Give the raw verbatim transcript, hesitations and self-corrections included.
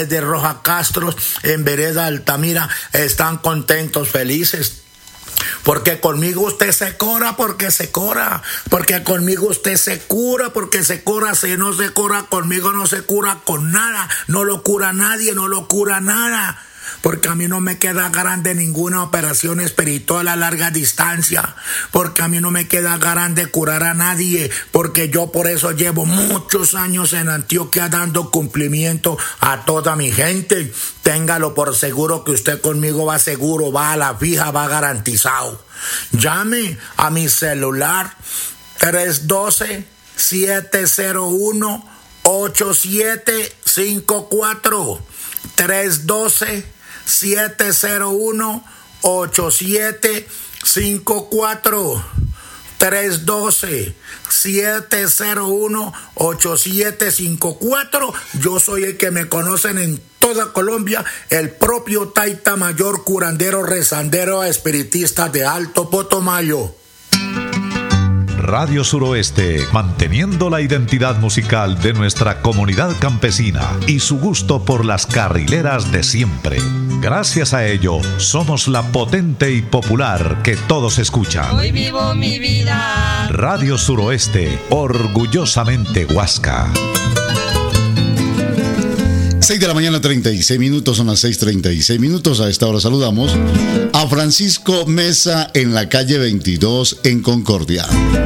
de Roja Castro, en Vereda Altamira, están contentos, felices. Porque conmigo usted se cura, porque se cura. Porque conmigo usted se cura, porque se cura. Si no se cura conmigo, no se cura con nada. No lo cura nadie, no lo cura nada. Porque a mí no me queda grande ninguna operación espiritual a larga distancia. Porque a mí no me queda grande curar a nadie. Porque yo por eso llevo muchos años en Antioquia dando cumplimiento a toda mi gente. Téngalo por seguro que usted conmigo va seguro, va a la fija, va garantizado. Llame a mi celular tres uno dos, siete cero uno, ocho siete cinco cuatro. tres uno dos, siete cero uno, ocho siete cinco cuatro. tres uno dos, siete cero uno, ocho siete cinco cuatro. Yo soy el que me conocen en toda Colombia, el propio Taita Mayor, curandero, rezandero, espiritista de Alto Putumayo. Radio Suroeste, manteniendo la identidad musical de nuestra comunidad campesina y su gusto por las carrileras de siempre. Gracias a ello, somos la potente y popular que todos escuchan. Hoy vivo mi vida. Radio Suroeste, orgullosamente Huasca. seis de la mañana, treinta y seis minutos, son las seis treinta y seis minutos. A esta hora saludamos a Francisco Mesa en la calle veintidós en Concordia.